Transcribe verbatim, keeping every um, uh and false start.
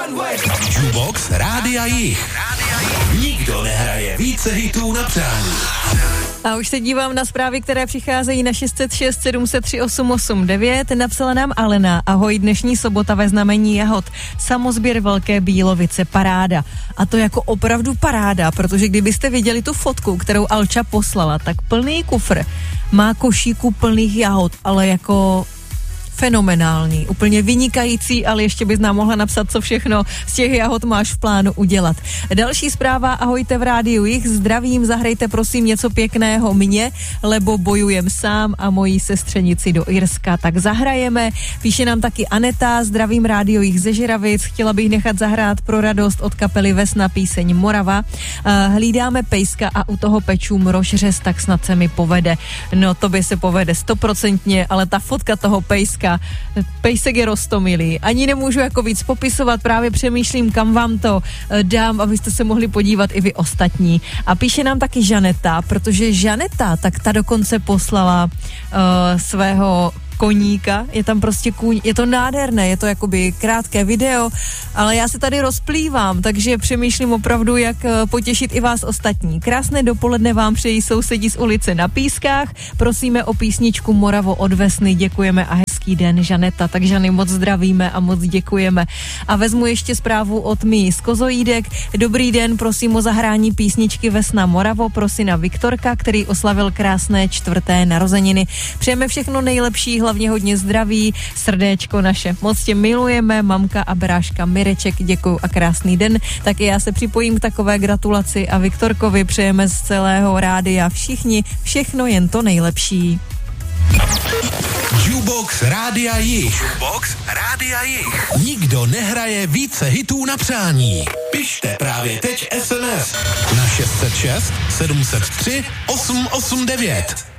Jukebox Rádia Jich. Nikdo nehraje více hitů na přání. A už se dívám na zprávy, které přicházejí na šest set šest sedm set tři osm osm devět. Napsala nám Alena: ahoj, dnešní sobota ve znamení jahod. Samozběr Velké Bílovice, paráda. A to jako opravdu paráda, protože kdybyste viděli tu fotku, kterou Alča poslala, tak plný kufr má košíků plných jahod, ale jako fenomenální, úplně vynikající, ale ještě bys nám mohla napsat, co všechno z těch jahod máš v plánu udělat. Další zpráva: ahojte v rádiu Jich, zdravím, zahrajte prosím něco pěkného mě, lebo bojujem sám a mojí sestřenici do Irska, tak zahrajeme. Píše nám taky Aneta: zdravím, rádio Jich ze Žiravic, chtěla bych nechat zahrát pro radost od kapely Vesna píseň Morava. Hlídáme pejska a u toho peču mrožřez, tak snad se mi povede. No to by se povede stoprocentně, ale ta fotka toho pejska, pejsek je roztomilý. Ani nemůžu jako víc popisovat, právě přemýšlím, kam vám to dám, abyste se mohli podívat i vy ostatní. A píše nám taky Žaneta, protože Žaneta, tak ta dokonce poslala uh, svého koníka, je tam prostě kůň, je to nádherné, je to jakoby krátké video, ale já se tady rozplývám, takže přemýšlím opravdu, jak potěšit i vás ostatní. Krásné dopoledne vám přejí sousedí z ulice na Pískách, prosíme o písničku Moravo od Vesny, děkujeme a hezký den, Žaneta. Tak Žany, moc zdravíme a moc děkujeme. A vezmu ještě zprávu od mý z Kozojídek. Dobrý den, prosím o zahrání písničky Vesna Moravo pro syna Viktorka, který oslavil krásné čtvrté narozeniny. Přejeme všechno nejlepší, hlavně hodně zdraví, srdéčko naše. Moc tě milujeme, mamka a bráška Mireček, děkuju a krásný den. Tak i já se připojím k takové gratulaci a Viktorkovi přejeme z celého rádia všichni všechno jen to nejlepší. Jukebox Rádia Jich. Jukebox Rádia Jich. Nikdo nehraje více hitů na přání. Pište právě teď es em es na šest set šest sedm set tři osm osm devět.